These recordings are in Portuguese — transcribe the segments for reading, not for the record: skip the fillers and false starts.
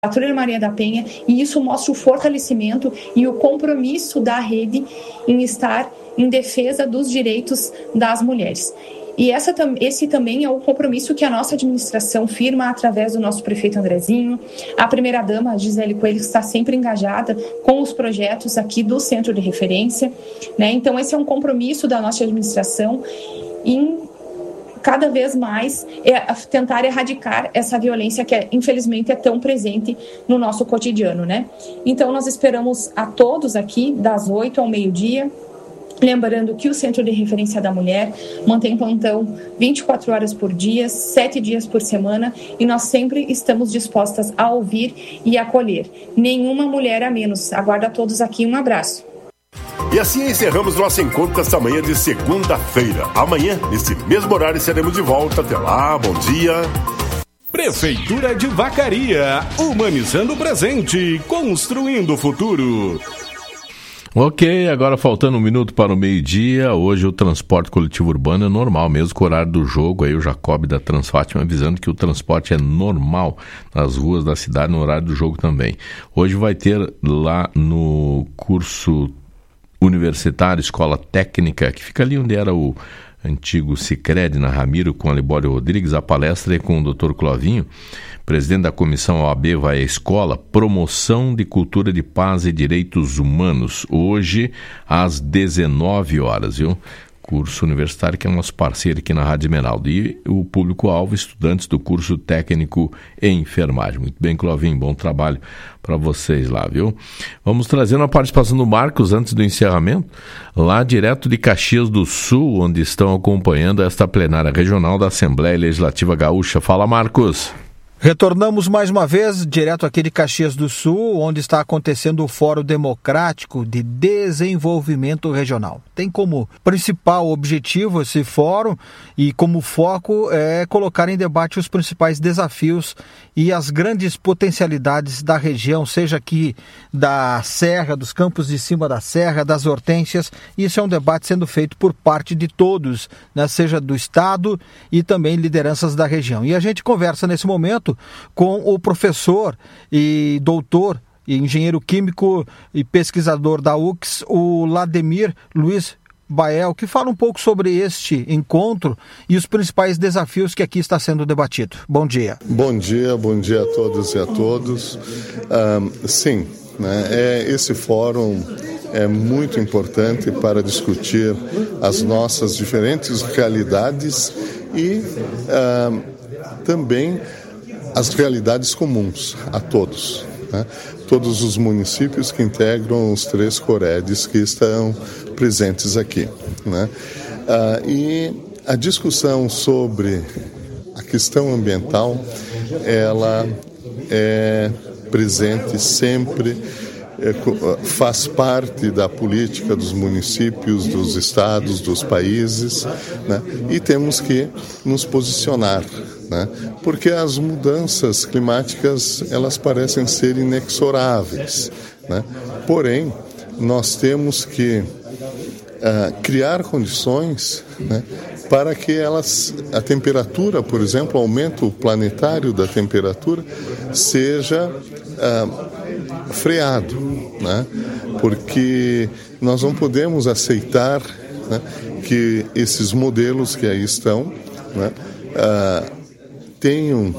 Patrulha Maria da Penha, e isso mostra o fortalecimento e o compromisso da rede em estar em defesa dos direitos das mulheres. E esse também é o compromisso que a nossa administração firma através do nosso prefeito Andrezinho, a primeira-dama Gisele Coelho, que está sempre engajada com os projetos aqui do Centro de Referência, né? Então, esse é um compromisso da nossa administração em cada vez mais tentar erradicar essa violência que, infelizmente, é tão presente no nosso cotidiano, né? Então, nós esperamos a todos aqui, das 8 ao meio-dia, lembrando que o Centro de Referência da Mulher mantém plantão 24 horas por dia, 7 dias por semana, e nós sempre estamos dispostas a ouvir e acolher. Nenhuma mulher a menos. Aguardo a todos aqui. Um abraço. E assim encerramos nosso encontro esta manhã de segunda-feira. Amanhã, nesse mesmo horário, estaremos de volta. Até lá, bom dia. Prefeitura de Vacaria, humanizando o presente, construindo o futuro. Ok, agora faltando 1 minuto para o meio-dia. Hoje o transporte coletivo urbano é normal, mesmo com o horário do jogo. Aí o Jacob da Transfátima avisando que o transporte é normal nas ruas da cidade no horário do jogo também. Hoje vai ter lá no curso universitário, escola técnica, que fica ali onde era o antigo Sicredi, na Ramiro, com a Libório Rodrigues, a palestra é com o Dr. Clovinho, presidente da comissão OAB vai à escola, promoção de cultura de paz e direitos humanos, hoje às 19 horas, viu? Curso universitário que é nosso parceiro aqui na Rádio Esmeralda, e o público-alvo, estudantes do curso técnico em enfermagem. Muito bem, Clovinho, bom trabalho para vocês lá, viu? Vamos trazendo a participação do Marcos antes do encerramento, lá direto de Caxias do Sul, onde estão acompanhando esta plenária regional da Assembleia Legislativa Gaúcha. Fala, Marcos. Retornamos mais uma vez, direto aqui de Caxias do Sul, onde está acontecendo o Fórum Democrático de Desenvolvimento Regional. Tem como principal objetivo esse fórum e como foco é colocar em debate os principais desafios e as grandes potencialidades da região, seja aqui da Serra, dos campos de cima da Serra, das Hortênsias. Isso é um debate sendo feito por parte de todos, né, seja do Estado e também lideranças da região. E a gente conversa nesse momento com o professor e doutor, e engenheiro químico e pesquisador da UX, o Lademir Luiz Bael, que fala um pouco sobre este encontro e os principais desafios que aqui está sendo debatido. Bom dia. Bom dia a todos e a todos. Sim, né, esse fórum é muito importante para discutir as nossas diferentes realidades e também as realidades comuns a todos, né? Todos os municípios que integram os 3 Coredes que estão presentes aqui, né? E a discussão sobre a questão ambiental, ela é presente sempre, faz parte da política dos municípios, dos estados, dos países, né? E temos que nos posicionar, né? Porque as mudanças climáticas, elas parecem ser inexoráveis, né? Porém, nós temos que criar condições, né, para que a temperatura, por exemplo, o aumento planetário da temperatura seja freado, né? Porque nós não podemos aceitar, né, que esses modelos que aí estão, né, tenham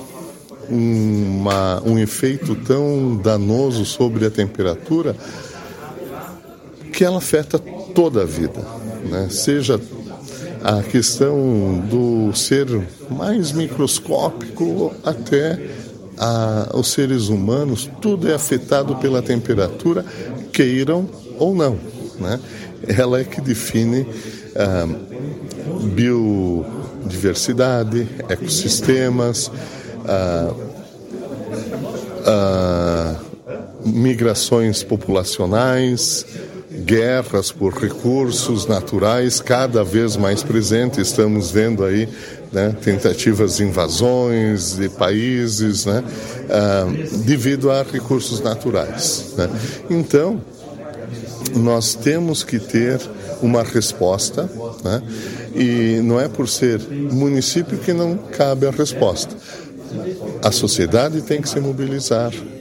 um efeito tão danoso sobre a temperatura que ela afeta toda a vida, né? Seja a questão do ser mais microscópico até os seres humanos, tudo é afetado pela temperatura, queiram ou não, né? Ela é que define biodiversidade, ecossistemas, migrações populacionais, guerras por recursos naturais cada vez mais presentes. Estamos vendo aí, né, tentativas de invasões de países, né, devido a recursos naturais, né? Então, nós temos que ter uma resposta, né? E não é por ser município que não cabe a resposta. A sociedade tem que se mobilizar,